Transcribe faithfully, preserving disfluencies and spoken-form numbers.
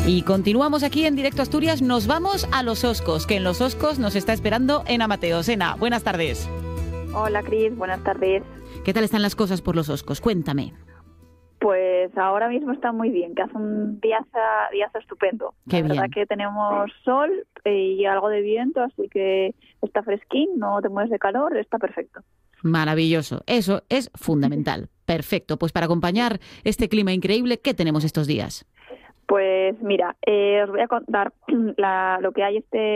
Y continuamos aquí en Directo Asturias. Nos vamos a Los Oscos, que en Los Oscos nos está esperando Ena Mateos. Ena, buenas tardes. Hola, Cris, buenas tardes. ¿Qué tal están las cosas por Los Oscos? Cuéntame. Pues ahora mismo está muy bien, que hace un día, día estupendo. Qué La verdad bien. que tenemos sol y algo de viento, así que está fresquín, no te mueres de calor, está perfecto. Maravilloso. Eso es fundamental. Perfecto. Pues para acompañar este clima increíble, ¿qué tenemos estos días? Pues mira, eh, os voy a contar la, lo que hay este